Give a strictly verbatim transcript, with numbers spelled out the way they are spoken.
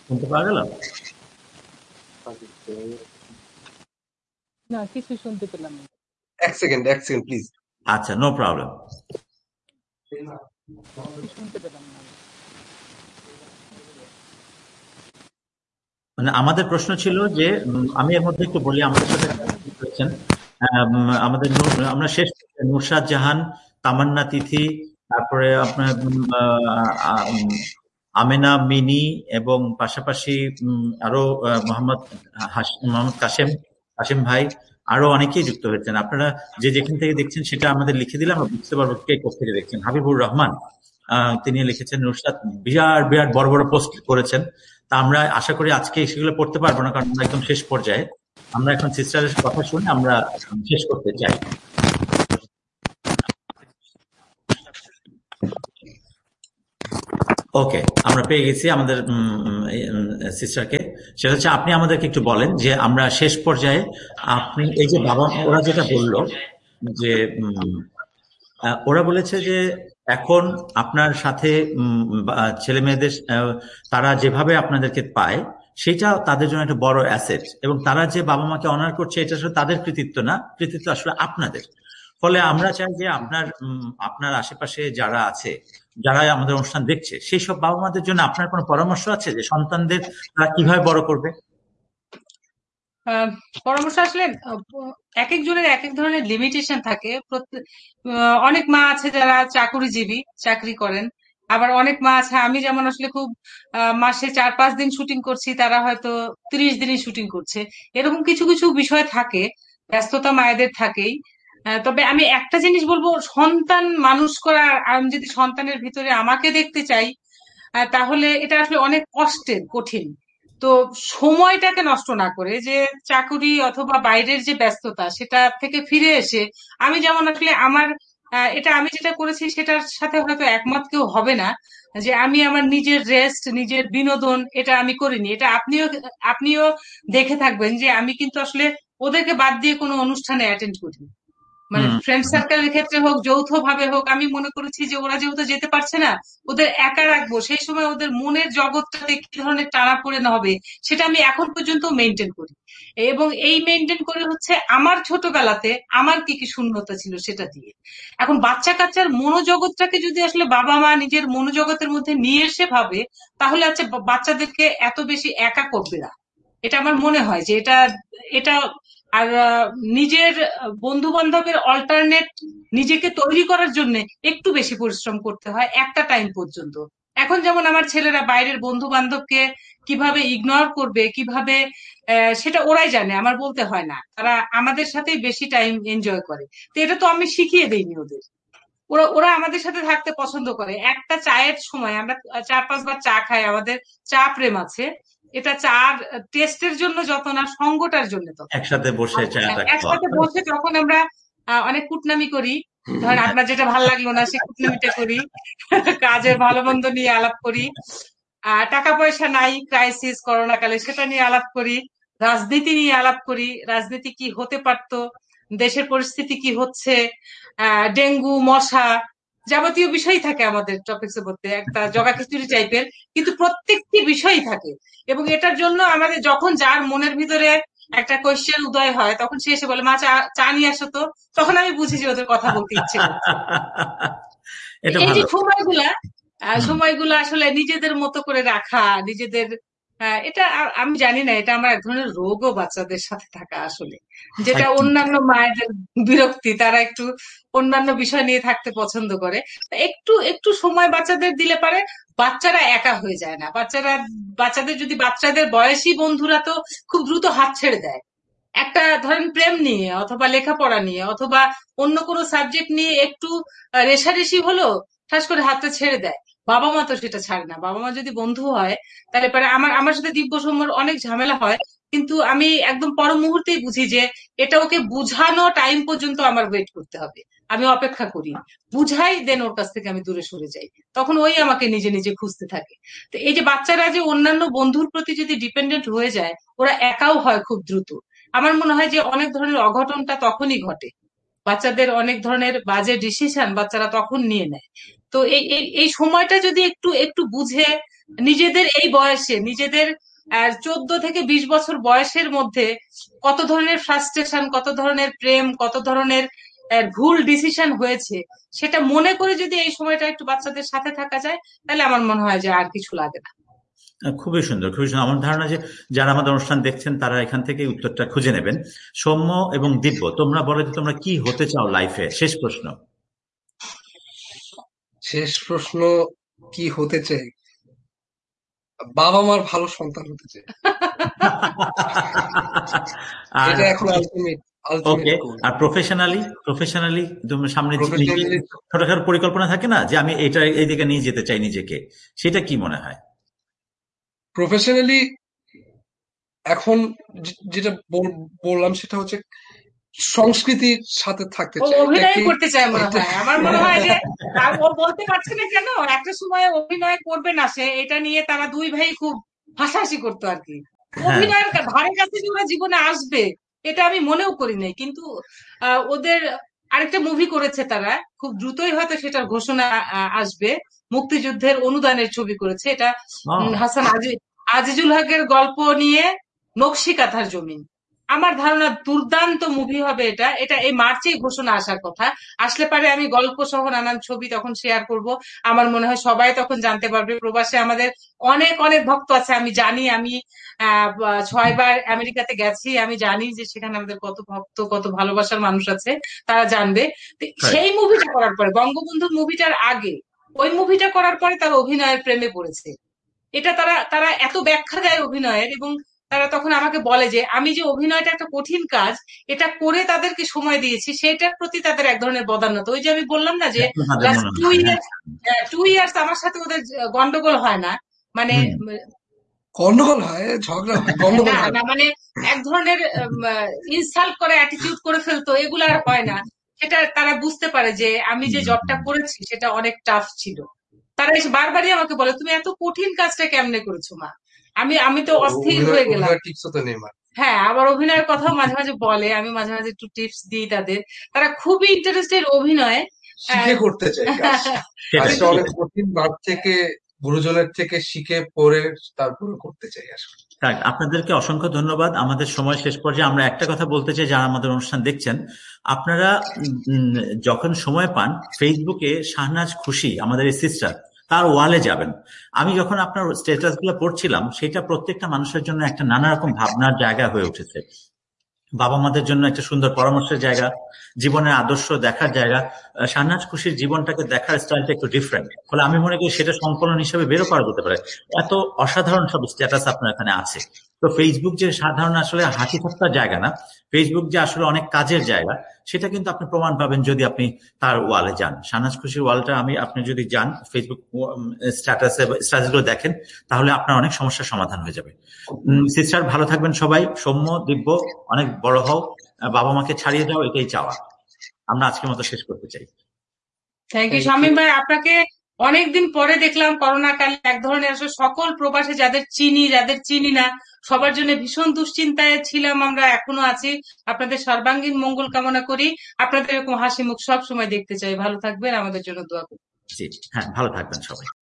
শুনতে পাওয়া গেল? না, কিছু শুনতে পেলাম না। এক সেকেন্ড এক সেকেন্ড প্লিজ। আচ্ছা, নো প্রবলেম। শুনতে পেলাম না। মানে আমাদের প্রশ্ন ছিল যে আমি এর মধ্যে একটু বলি আমাদের সাথে করেছেন আমাদের আমরা শেষ নুরশাদ জাহান, তামান্না তিথি, তারপরে আপনার আমেনা মিনি এবং পাশাপাশি আরো মোহাম্মদ মোহাম্মদ কাশেম কাশেম ভাই, আরো অনেকেই যুক্ত হয়েছেন। আপনারা যে যেখান থেকে দেখছেন সেটা আমাদের লিখে দিলে আমরা বুঝতে পারবো কে কোথা থেকে দেখছেন। হাবিবুর রহমান তিনি লিখেছেন নুরশাদ বিরাট বিরাট বড় বড় পোস্ট করেছেন। তা আমরা আশা করি আজকে সেগুলো পড়তে পারবো না, কারণ আমরা একদম শেষ পর্যায়ে। আমরা এখন সিস্টারের কথা শুনে আমরা শেষ করতে চাই। ওকে, আমরা পেয়ে গেছি আমাদের সিস্টারকে। সেটা হচ্ছে আপনি আমাদেরকে একটু বলেন যে আমরা শেষ পর্যায়ে আপনি এই যে বাবা ওরা যেটা বললো যে ওরা বলেছে যে এখন আপনার সাথে ছেলে মেয়েদের তারা যেভাবে আপনাদেরকে পায় সেটা তাদের জন্য একটা বড় অ্যাসেট, এবং তারা যে বাবা মাকে অনার করছে এটা আসলে তাদের কৃতিত্ব না, কৃতিত্ব আসলে আপনাদের। ফলে আমরা চাই যে আপনার আপনার আশেপাশে যারা আছে, যারা আমাদের অনুষ্ঠান দেখছে, সেই সব বাবা মাদের জন্য আপনার কোনো পরামর্শ আছে যে সন্তানদের তারা কিভাবে বড় করবে? পরামর্শ আসলে এক একজনের এক এক ধরনের লিমিটেশন থাকে। অনেক মা আছে যারা চাকুরিজীবী, চাকরি করেন, আবার অনেক মা আছে, আমি যেমন আসলে খুব মাসে চার পাঁচ দিন শুটিং করছি, তারা হয়তো তিরিশ দিনই শুটিং করছে। এরকম কিছু কিছু বিষয় থাকে, ব্যস্ততা মায়েদের থাকেই। তবে আমি একটা জিনিস বলবো, সন্তান মানুষ করা, আমি যদি সন্তানের ভিতরে আমাকে দেখতে চাই তাহলে এটা আসলে অনেক কষ্টের, কঠিন। তো সময়টাকে নষ্ট না করে যে চাকুরি অথবা বাইরের যে ব্যস্ততা সেটা থেকে ফিরে এসে আমি যেমন আসলে আমার এটা আমি যেটা করেছি সেটার সাথে হয়তো একমত কেউ হবে না, যে আমি আমার নিজের রেস্ট, নিজের বিনোদন এটা আমি করিনি। এটা আপনিও আপনিও দেখে থাকবেন যে আমি কিন্তু আসলে ওদেরকে বাদ দিয়ে কোনো অনুষ্ঠানে অ্যাটেন্ড করিনি। মানে ফ্রেন্ড সার্কেলের ক্ষেত্রে হোক, যৌথ ভাবে হোক, আমি মনে করেছি যে ওরা যেহেতু যেতে পারছে না, ওদের একা রাখবো। সেই সময় ওদের মনের জগৎটাতে কি ধরনের টানাপোড়েন হবে সেটা আমি এখন পর্যন্ত মেনটেন করি, এবং এই মেনটেন করে হচ্ছে আমার ছোটবেলাতে আমার কি কি শূন্যতা ছিল সেটা দিয়ে। এখন বাচ্চা কাচ্চার মনোজগৎটাকে যদি আসলে বাবা মা নিজের মনোজগতের মধ্যে নিয়ে এসে ভাবে, তাহলে হচ্ছে বাচ্চাদেরকে এত বেশি একা করবে না। এটা আমার মনে হয় যে এটা এটা আর নিজের বন্ধু বান্ধবের অল্টারনেট নিজেকে তৈরি করার জন্য একটু বেশি পরিশ্রম করতে হয় একটা টাইম পর্যন্ত। এখন যেমন আমার ছেলেরা বাইরের বন্ধু বান্ধবকে কিভাবে ইগনোর করবে, কিভাবে সেটা ওরাই জানে, আমার বলতে হয় না। তারা আমাদের সাথেই বেশি টাইম এনজয় করে। তো এটা তো আমি শিখিয়ে দেইনি ওদের। ওরা ওরা আমাদের সাথে থাকতে পছন্দ করে। একটা চায়ের সময় আমরা চার পাঁচবার চা খাই, আমাদের চা প্রেম আছে। এটা চার টেস্টের জন্য যত না, সঙ্গটার জন্য তত। একসাথে বসে একসাথে বসে যখন আমরা অনেক কুটনামি করি, ধরেন আপনার যেটা ভালো লাগলো না সে কুটনামিটা করি, কাজের ভালো মন্দ নিয়ে আলাপ করি, আহ টাকা পয়সা নাই ক্রাইসিস করোনা কালে সেটা নিয়ে আলাপ করি, রাজনীতি নিয়ে আলাপ করি, রাজনীতি কি হতে পারতো, দেশের পরিস্থিতি কি হচ্ছে, আহ ডেঙ্গু, মশা, যাবতীয় বিষয় থাকে আমাদের টপিক্স এর মধ্যে, একটা জগা খিচুড়ি টাইপের, কিন্তু প্রত্যেকটি বিষয়ই থাকে। এবং এটার জন্য আমাদের যখন যার মনের ভিতরে একটা কোয়েশ্চেন উদয় হয়, তখন সে এসে বলে মা চা চা নিয়ে আসো তো, তখন আমি বুঝি যে ওদের কথা বলতে ইচ্ছে করছে। এই যে সময়গুলা সময়গুলো আসলে নিজেদের মতো করে রাখা, নিজেদের, এটা আমি জানি না, এটা আমার এক ধরনের রোগও বাচ্চাদের সাথে থাকা আসলে, যেটা অন্যান্য মায়েদের বিরক্তি, তারা একটু অন্যান্য বিষয় নিয়ে থাকতে পছন্দ করে। একটু একটু সময় বাচ্চাদের দিলে পারে বাচ্চারা একা হয়ে যায় না। বাচ্চারা বাচ্চাদের যদি বাচ্চাদের বয়সী বন্ধুরা তো খুব দ্রুত হাত ছেড়ে দেয়। একটা ধরেন প্রেম নিয়ে অথবা লেখাপড়া নিয়ে অথবা অন্য কোনো সাবজেক্ট নিয়ে একটু রেশারেশি হলো, ঠাস করে হাতটা ছেড়ে দেয়। বাবা মা তো সেটা ছাড়ে না। বাবা মা যদি বন্ধু হয় তাহলে পরে আমার আমার সাথে দিব্য সৌম্যর অনেক ঝামেলা হয়, কিন্তু আমি একদম পর মুহূর্তেই বুঝি যে এটা ওকে বুঝানো টাইম পর্যন্ত আমার ওয়েট করতে হবে, আমি অপেক্ষা করি, বুঝাই, দেন ওর কাছ থেকে আমি দূরে সরে যাই, তখন ওই আমাকে নিজে নিজে খুঁজতে থাকে। তো এই যে বাচ্চারা যে অন্যান্য বন্ধুর প্রতি যদি ডিপেন্ডেন্ট হয়ে যায়, ওরা একাও হয় খুব দ্রুত। আমার মনে হয় যে অনেক ধরনের অঘটনটা তখনই ঘটে বাচ্চাদের অনেক ধরনের বাজে ডিসিশন বাচ্চারা তখন নিয়ে নেয়। তো এই এই এই সময়টা যদি একটু একটু বুঝে নিজেদের এই বয়সে নিজেদের আহ চোদ্দ থেকে বিশ বছর বয়সের মধ্যে কত ধরনের ফ্রাস্ট্রেশন, কত ধরনের প্রেম, কত ধরনের আহ, ভুল ডিসিশন হয়েছে, সেটা মনে করে যদি এই সময়টা একটু বাচ্চাদের সাথে থাকা যায়, তাহলে আমার মনে হয় যে আর কিছু লাগে না। আহ, খুবই সুন্দর, খুবই সুন্দর। আমার ধারণা যে যারা আমাদের অনুষ্ঠান দেখছেন তারা এখান থেকে উত্তরটা খুঁজে নেবেন। সৌম্য এবং দিব্য, তোমরা বলো যে তোমরা কি হতে চাও লাইফে? শেষ প্রশ্ন। শেষ প্রশ্ন, কি হতে চাই? বাবা মার ভালো সন্তান হতে চাই। আর এটা এখন আলটিমেট আলটিমেট ওকে, গোল। আর প্রফেশনালি? প্রফেশনালি তোমার সামনে যে নিজে প্রফেশনালি ছোটখাটো পরিকল্পনা থাকে না যে আমি এটা এই দিকে নিয়ে যেতে চাই নিজেকে, সেটা কি মনে হয়? প্রফেশনালি এখন যে- যেটা বল- বললাম সেটা হচ্ছে সংস্কৃতির সাথে থাকতে ও চাই। অভিনয় এটাকে করতে চায় মনে এটা হয়, আমার মনে হয় যে আর ও বলতে পারছে না কেন, একটা সময় অভিনয় করবে না সে, এটা নিয়ে তারা দুই ভাই খুব হাসাহাসি করতো আর কি। হ্যাঁ, অভিনয়ের কা- ধারে কাছে যে ওরা জীবনে আসবে এটা আমি মনেও করি নাই, কিন্তু আহ, ওদের আরেকটা মুভি করেছে তারা, খুব দ্রুতই হয়তো সেটার ঘোষণা আহ, আসবে। মুক্তিযুদ্ধের অনুদানের ছবি করেছে এটা, উম, ও হাসান আজি আজিজুল হকের গল্প নিয়ে, নকশি কাঁথার জমিন। আমার ধারণা দুর্দান্ত মুভি হবে এটা। এটা এই মার্চেই ঘোষণা আসার কথা। আসলে পারে আমি গল্প সহ নানান ছবি তখন শেয়ার করব। আমার মনে হয় সবাই তখন জানতে পারবে। প্রবাসে আমাদের অনেক অনেক ভক্ত আছে, আমি জানি। আমি আহ বা- ছয়বার আমেরিকাতে গেছি, আমি জানি যে সেখানে আমাদের কত ভক্ত, কত ভালোবাসার মানুষ আছে, তারা জানবে। তো right. সেই মুভিটা করার পরে, বঙ্গবন্ধু মুভিটার আগে ওই মুভিটা করার পরে তারা অভিনয়ের প্রেমে পড়েছে। এটা তারা তারা এত ব্যাখ্যা দেয় অভিনয়ের, এবং তারা তখন আমাকে বলে যে আমি যে অভিনয়টা একটা কঠিন কাজ, এটা করে তাদেরকে সময় দিয়েছি, সেটার প্রতি তাদের এক ধরনের বদান্যতা। ওই যে আমি বললাম না যে এখন তাদের লাস্ট মনে টু হয়, হ্যাঁ। ইয়ার্স টু ইয়ার্স আমার সাথে ওদের গন্ডগোল হয় না, মানে হুম। গন্ডগোল হয়, ঝগড়া হয়, গন্ডগোল না হয় না না। মানে এক ধরনের ইনসাল্ট করে অ্যাটিটিউড করে ফেলতো, এগুলো আর হয় না। সেটা তারা বুঝতে পারে যে আমি যে জবটা করেছি সেটা অনেক টাফ ছিল। তারা এসে বারবারই আমাকে বলে তুমি এত কঠিন কাজটা কেমনে করেছো মা। আমি আমি তো ও- অস্থির অভিনয় হয়ে গেলাম। অভিনয় টিপসও তো নেই, মানে হ্যাঁ, আবার অভিনয়ের কথাও মাঝে মাঝে বলে, আমি মাঝে মাঝে একটু টিপস দিই তাদের। তারা খুবই ইন্টারেস্টেড অভিনয়ে। আহ, শিখে করতে চাই কাজটা। সেটাই কাজটা অনেক সেটাই কঠিন, মার থেকে গুরুজনের থেকে শিখে পড়ে তারপরে করতে চাই আসলে। থাক, আপনাদেরকে অসংখ্য ধন্যবাদ। আমাদের সময় শেষ পর্যায়ে আমরা একটা কথা বলতে চাই, যারা আমাদের অনুষ্ঠান দেখছেন, আপনারা উম, যখন সময় পান ফেসবুকে শাহনাজ খুশি আমাদের এই সিস্টার, তার ওয়ালে যাবেন। আমি যখন আপনার স্ট্যাটাস গুলো পড়ছিলাম, সেটা প্রত্যেকটা মানুষের জন্য একটা নানা রকম ভাবনার জায়গা হয়ে উঠেছে। বাবা মাদের জন্য একটা সুন্দর পরামর্শের জায়গা, জীবনের আদর্শ দেখার জায়গা। আহ, শাহনাজ খুশির জীবনটাকে দেখার স্টাইলটা একটু ডিফারেন্ট, ফলে আমি মনে করি সেটা সংকলন হিসেবে বেরো করা যেতে পারে। এত অসাধারণ সব স্ট্যাটাস আপনার এখানে আছে। তো ফেসবুক যে সাধারণ আসলে হাসি ঠাট্টার জায়গা না, ফেসবুক যে আসলে অনেক কাজের জায়গা, সেটা কিন্তু আপনি প্রমাণ পাবেন যদি আপনি তার ওয়ালে যান। শাহনাজ খুশির ওয়ালটা আমি আপনি যদি যান ফেসবুক স্ট্যাটাসে স্ট্যাটাস গুলো দেখেন, তাহলে আপনার অনেক সমস্যার সমাধান হয়ে যাবে। সিস্টার, ভালো থাকবেন সবাই। সৌম্য, দিব্য, অনেক বড় হও, আহ, বাবা মাকে ছাড়িয়ে যাও, এটাই চাওয়া। আমরা আজকের মতো শেষ করতে চাই। Thank you thank you. Shamim ভাই, আপনাকে অনেকদিন পরে দেখলাম। করোনা কালে এক ধরনের আসলে সকল প্রবাসে যাদের চিনি যাদের চিনি না সবার জন্য ভীষণ দুশ্চিন্তায় ছিলাম আমরা, এখনো আছি। আপনাদের সর্বাঙ্গীন মঙ্গল কামনা করি। আপনাদের এরকম হাসি মুখ সব সময় দেখতে চাই। ভালো থাকবেন, আমাদের জন্য দোয়া করবেন। জি, হ্যাঁ, ভালো থাকবেন সবাই।